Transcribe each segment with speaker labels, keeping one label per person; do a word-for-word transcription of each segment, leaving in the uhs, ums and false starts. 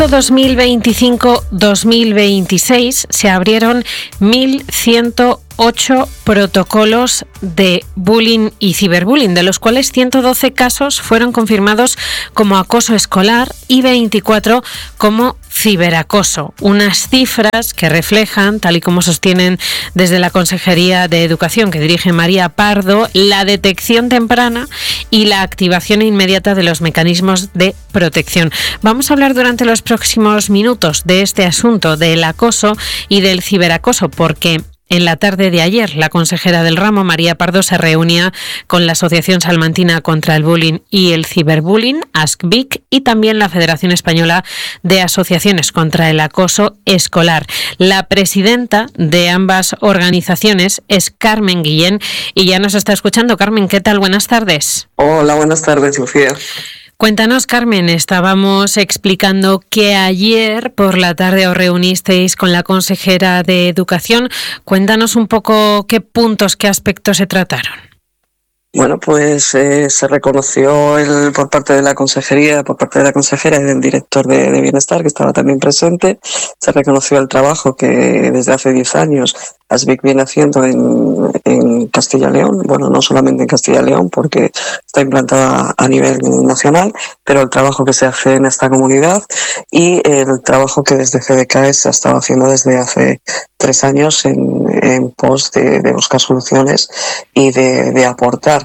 Speaker 1: dos mil veinticinco dos mil veintiséis se abrieron mil ciento ocho protocolos de bullying y ciberbullying, de los cuales ciento doce casos fueron confirmados como acoso escolar y veinticuatro como ciberacoso. Unas cifras que reflejan, tal y como sostienen desde la Consejería de Educación que dirige María Pardo, la detección temprana y la activación inmediata de los mecanismos de protección. Vamos a hablar durante los próximos minutos de este asunto del acoso y del ciberacoso, porque en la tarde de ayer, la consejera del ramo, María Pardo, se reunía con la Asociación Salmantina contra el Bullying y el Ciberbullying, ASCBIC, y también la Federación Española de Asociaciones contra el Acoso Escolar. La presidenta de ambas organizaciones es Carmen Guillén y ya nos está escuchando. Carmen, ¿qué tal? Buenas tardes.
Speaker 2: Hola, buenas tardes, Lucía.
Speaker 1: Cuéntanos, Carmen, estábamos explicando que ayer por la tarde os reunisteis con la consejera de Educación. Cuéntanos un poco qué puntos, qué aspectos se trataron.
Speaker 2: Bueno, pues eh, se reconoció el, por parte de la consejería, por parte de la consejera y del director de, de Bienestar, que estaba también presente, se reconoció el trabajo que desde hace diez años ASBIC viene haciendo en, en Castilla y León, bueno, no solamente en Castilla y León, porque está implantada a nivel nacional, pero el trabajo que se hace en esta comunidad y el trabajo que desde C D K E se ha estado haciendo desde hace tres años en, en pos de, de buscar soluciones y de, de aportar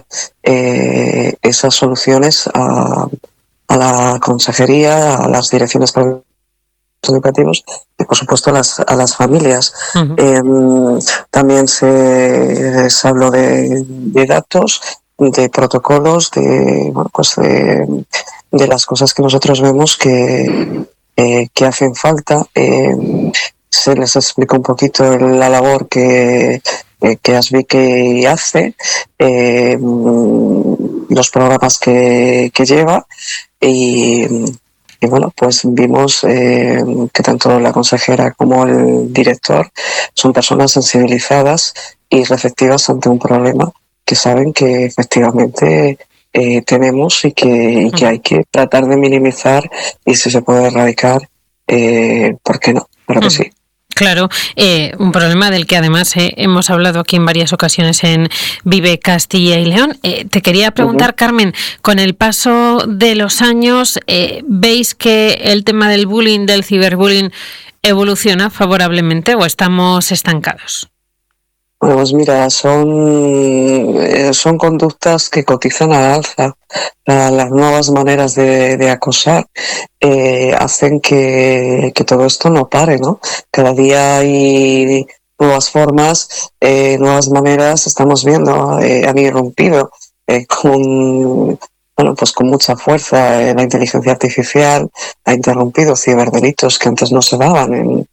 Speaker 2: eh, esas soluciones a, a la consejería, a las direcciones educativos y por supuesto a las, a las familias. Uh-huh. Eh, también se, se habló de, de datos, de protocolos, de, bueno, pues de, de las cosas que nosotros vemos que, eh, que hacen falta. Eh, se les explicó un poquito la labor que, eh, que ASBIC hace, eh, los programas que, que lleva y Y bueno, pues vimos eh, que tanto la consejera como el director son personas sensibilizadas y receptivas ante un problema que saben que efectivamente eh, tenemos y que, y que hay que tratar de minimizar y si se puede erradicar, eh, ¿por qué no? Claro que sí.
Speaker 1: Claro, eh, un problema del que además eh, hemos hablado aquí en varias ocasiones en Vive Castilla y León. Eh, te quería preguntar, uh-huh. Carmen, con el paso de los años, eh, ¿veis que el tema del bullying, del ciberbullying, evoluciona favorablemente o estamos estancados?
Speaker 2: Bueno, pues mira, son, eh, son conductas que cotizan al alza. La, las nuevas maneras de, de acosar eh, hacen que, que todo esto no pare, ¿no? Cada día hay nuevas formas, eh, nuevas maneras, estamos viendo, eh, han irrumpido eh, con, bueno, pues con mucha fuerza eh, la inteligencia artificial, ha interrumpido ciberdelitos que antes no se daban en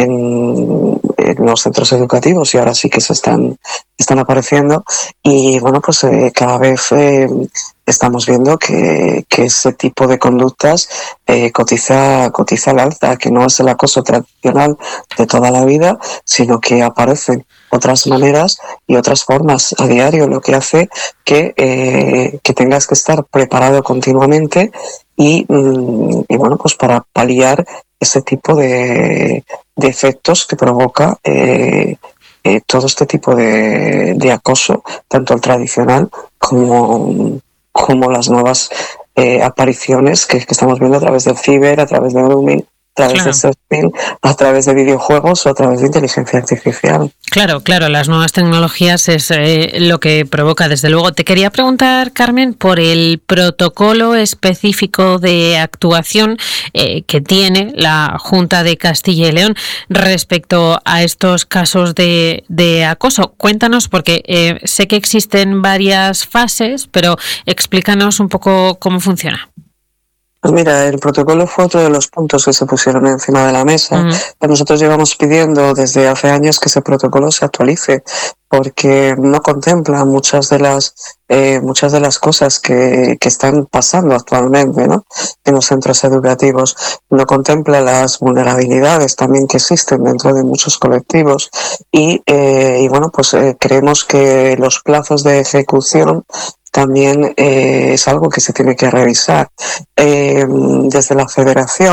Speaker 2: En, en los centros educativos y ahora sí que se están están apareciendo y bueno pues eh, cada vez eh, estamos viendo que, que ese tipo de conductas eh, cotiza cotiza al alza, que no es el acoso tradicional de toda la vida, sino que aparecen otras maneras y otras formas a diario, lo que hace que eh, que tengas que estar preparado continuamente y, y bueno pues para paliar ese tipo de, de efectos que provoca eh, eh, todo este tipo de, de acoso, tanto el tradicional como, como las nuevas eh, apariciones que, que estamos viendo a través del ciber, a través de grooming, a través claro. de surfing, a través de videojuegos o a través de inteligencia artificial.
Speaker 1: Claro, claro, las nuevas tecnologías es eh, lo que provoca, desde luego. Te quería preguntar, Carmen, por el protocolo específico de actuación eh, que tiene la Junta de Castilla y León respecto a estos casos de, de acoso. Cuéntanos, porque eh, sé que existen varias fases, pero explícanos un poco cómo funciona.
Speaker 2: Pues mira, el protocolo fue otro de los puntos que se pusieron encima de la mesa. Uh-huh. Nosotros llevamos pidiendo desde hace años que ese protocolo se actualice, porque no contempla muchas de las eh, muchas de las cosas que, que están pasando actualmente, ¿no? En los centros educativos. No contempla las vulnerabilidades también que existen dentro de muchos colectivos y, eh, y bueno, pues eh, creemos que los plazos de ejecución también eh, es algo que se tiene que revisar. Eh, desde la Federación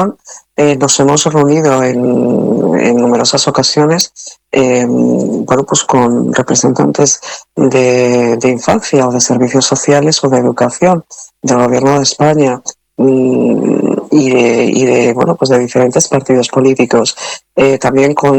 Speaker 2: eh, nos hemos reunido en, en numerosas ocasiones, eh, bueno, pues con representantes de, de infancia o de servicios sociales o de educación del Gobierno de España y de, y de bueno, pues de diferentes partidos políticos, eh, también con